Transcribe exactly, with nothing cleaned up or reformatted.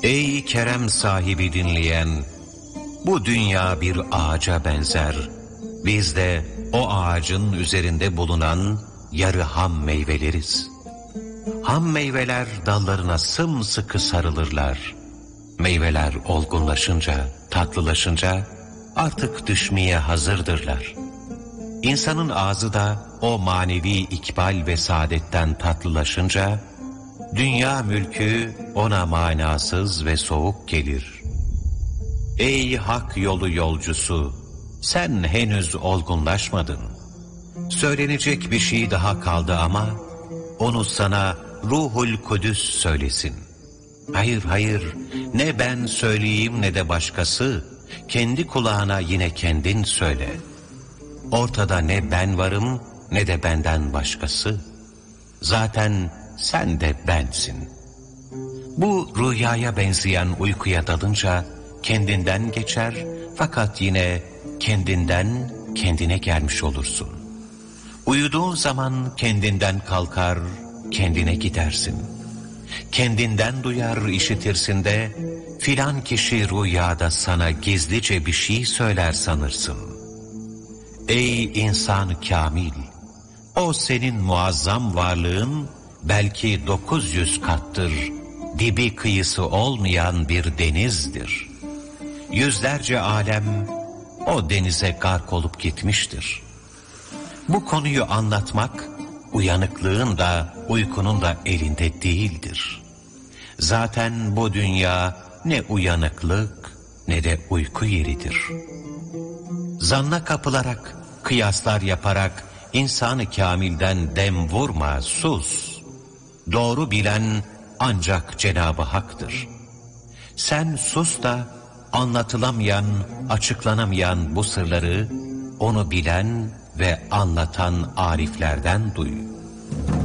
Ey kerem sahibi dinleyen, bu dünya bir ağaca benzer. Biz de o ağacın üzerinde bulunan yarı ham meyveleriz. Ham meyveler dallarına sımsıkı sarılırlar. Meyveler olgunlaşınca, tatlılaşınca artık düşmeye hazırdırlar. İnsanın ağzı da o manevi ikbal ve saadetten tatlılaşınca, dünya mülkü ona manasız ve soğuk gelir. Ey hak yolu yolcusu, sen henüz olgunlaşmadın. Söylenecek bir şey daha kaldı ama, onu sana Ruhul Kudüs söylesin. Hayır hayır, ne ben söyleyeyim ne de başkası, kendi kulağına yine kendin söyle. Ortada ne ben varım ne de benden başkası. Zaten sen de bensin. Bu rüyaya benzeyen uykuya dalınca kendinden geçer, fakat yine kendinden kendine gelmiş olursun. Uyuduğun zaman kendinden kalkar, kendine gidersin. Kendinden duyar, işitirsin de filan kişi rüyada sana gizlice bir şey söyler sanırsın. Ey insan kamil! O senin muazzam varlığın belki dokuz yüz kattır, dibi kıyısı olmayan bir denizdir. Yüzlerce alem o denize gark olup gitmiştir. Bu konuyu anlatmak, uyanıklığın da uykunun da elinde değildir. Zaten bu dünya ne uyanıklık ne de uyku yeridir. Zanna kapılarak, kıyaslar yaparak İnsan-ı kamilden dem vurma, sus. Doğru bilen ancak Cenab-ı Hak'tır. Sen sus da anlatılamayan, açıklanamayan bu sırları onu bilen ve anlatan ariflerden duy.